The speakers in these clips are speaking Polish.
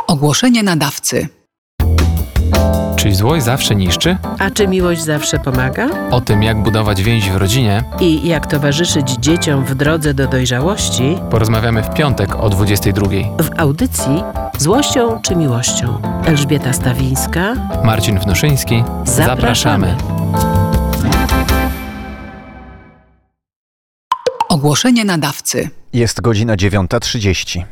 Ogłoszenie nadawcy. Czy złość zawsze niszczy? A czy miłość zawsze pomaga? O tym, jak budować więź w rodzinie, I jak towarzyszyć dzieciom w drodze do dojrzałości, porozmawiamy w piątek o 22:00. w audycji Złością czy miłością. Elżbieta Stawińska. Marcin Wnuszyński. Zapraszamy. Ogłoszenie nadawcy. Jest godzina 9:30.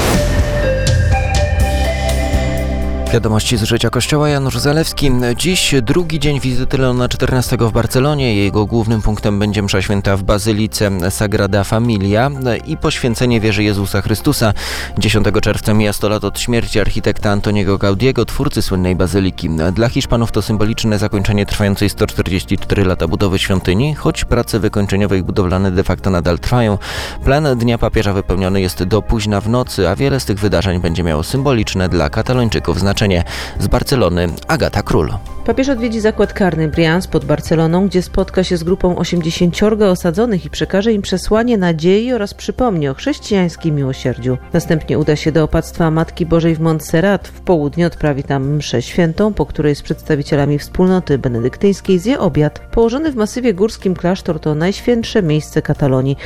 Wiadomości z życia Kościoła. Janusz Zalewski. Dziś drugi dzień wizyty Leona XIV w Barcelonie. Jego głównym punktem będzie msza święta w Bazylice Sagrada Familia i poświęcenie wieży Jezusa Chrystusa. 10 czerwca mija 100 lat od śmierci architekta Antoniego Gaudiego, twórcy słynnej bazyliki. Dla Hiszpanów to symboliczne zakończenie trwającej 144 lata budowy świątyni, choć prace wykończeniowe i budowlane de facto nadal trwają. Plan Dnia Papieża wypełniony jest do późna w nocy, a wiele z tych wydarzeń będzie miało symboliczne dla Katalończyków znaczenie. Z Barcelony Agata Król. Papież odwiedzi zakład karny Brians pod Barceloną, gdzie spotka się z grupą 80 osadzonych i przekaże im przesłanie nadziei oraz przypomni o chrześcijańskim miłosierdziu. Następnie uda się do opactwa Matki Bożej w Montserrat. W południe odprawi tam mszę świętą, po której z przedstawicielami wspólnoty benedyktyńskiej zje obiad. Położony w masywie górskim klasztor to najświętsze miejsce Katalonii.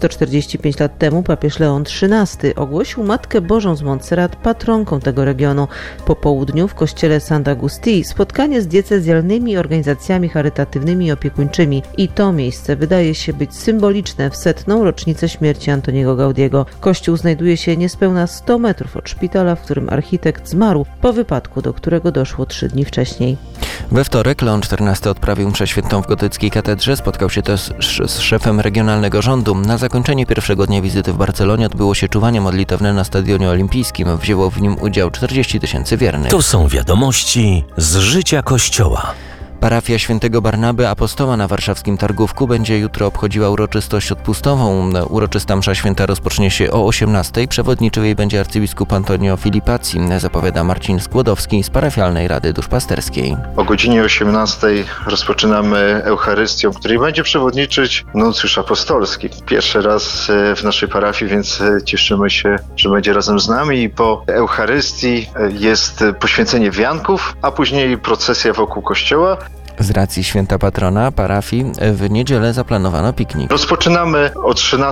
145 lat temu papież Leon XIII ogłosił Matkę Bożą z Montserrat patronką tego regionu. Po południu w kościele Sant'Agustí spotkanie z diecezjalnymi organizacjami charytatywnymi i opiekuńczymi. I to miejsce wydaje się być symboliczne w 100. rocznicę śmierci Antoniego Gaudiego. Kościół znajduje się niespełna 100 metrów od szpitala, w którym architekt zmarł po wypadku, do którego doszło 3 dni wcześniej. We wtorek Leon XIV odprawił mszę świętą w gotyckiej katedrze. Spotkał się też z szefem regionalnego rządu. Na zakończenie pierwszego dnia wizyty w Barcelonie odbyło się czuwanie modlitewne na Stadionie Olimpijskim. Wzięło w nim udział 40 000 wiernych. To są wiadomości z życia Kościoła. Parafia Świętego Barnaby Apostoła na warszawskim Targówku będzie jutro obchodziła uroczystość odpustową. Uroczysta msza święta rozpocznie się o 18:00. Przewodniczył jej będzie arcybiskup Antonio Filipazzi, zapowiada Marcin Skłodowski z Parafialnej Rady Duszpasterskiej. O godzinie 18:00 rozpoczynamy Eucharystią, której będzie przewodniczyć nuncjusz apostolski. Pierwszy raz w naszej parafii, więc cieszymy się, że będzie razem z nami. I po Eucharystii jest poświęcenie wianków, a później procesja wokół kościoła. Z racji święta patrona parafii w niedzielę zaplanowano piknik. Rozpoczynamy o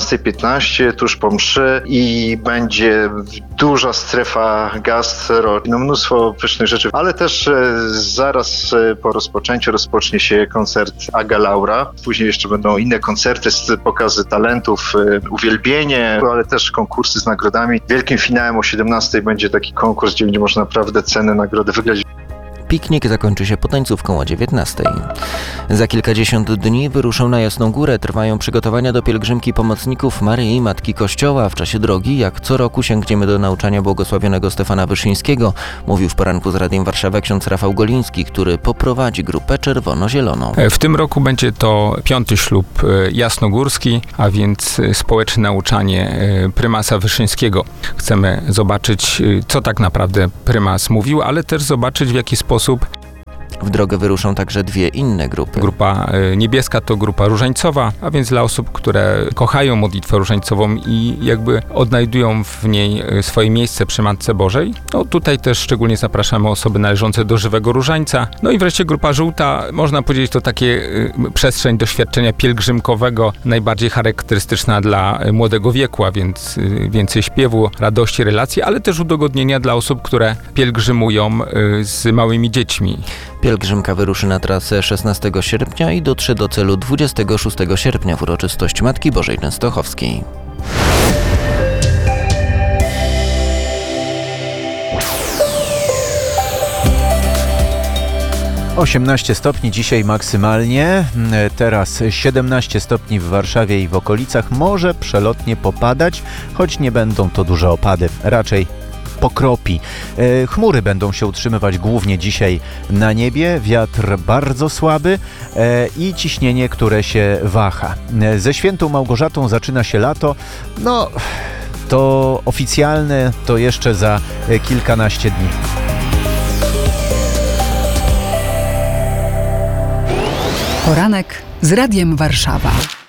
13:15 tuż po mszy i będzie duża strefa gastro, mnóstwo pysznych rzeczy, ale też zaraz po rozpoczęciu rozpocznie się koncert Aga Laura. Później jeszcze będą inne koncerty, pokazy talentów, uwielbienie, ale też konkursy z nagrodami. Wielkim finałem o 17:00 będzie taki konkurs, gdzie można naprawdę cenne nagrody wygrać. Piknik zakończy się potańcówką o 19:00. Za kilkadziesiąt dni wyruszą na Jasną Górę. Trwają przygotowania do pielgrzymki pomocników Maryi, Matki Kościoła. W czasie drogi, jak co roku, sięgniemy do nauczania błogosławionego Stefana Wyszyńskiego, mówił w poranku z Radiem Warszawa ksiądz Rafał Goliński, który poprowadzi grupę czerwono-zieloną. W tym roku będzie to 5. ślub jasnogórski, a więc społeczne nauczanie prymasa Wyszyńskiego. Chcemy zobaczyć, co tak naprawdę prymas mówił, ale też zobaczyć, w jaki sposób. W drogę wyruszą także 2 inne grupy. Grupa niebieska to grupa różańcowa, a więc dla osób, które kochają modlitwę różańcową i jakby odnajdują w niej swoje miejsce przy Matce Bożej. No tutaj też szczególnie zapraszamy osoby należące do żywego różańca. No i wreszcie grupa żółta, można powiedzieć, to takie przestrzeń doświadczenia pielgrzymkowego, najbardziej charakterystyczna dla młodego wieku, a więc więcej śpiewu, radości, relacji, ale też udogodnienia dla osób, które pielgrzymują z małymi dziećmi. Pielgrzymka wyruszy na trasę 16 sierpnia i dotrze do celu 26 sierpnia w uroczystość Matki Bożej Częstochowskiej. - 18 stopni dzisiaj maksymalnie, teraz 17 stopni w Warszawie i w okolicach. Może przelotnie popadać, choć nie będą to duże opady, raczej pokropi. Chmury będą się utrzymywać głównie dzisiaj na niebie, wiatr bardzo słaby i ciśnienie, które się waha. Ze świętą Małgorzatą zaczyna się lato. No, to oficjalne to jeszcze za kilkanaście dni. Poranek z Radiem Warszawa.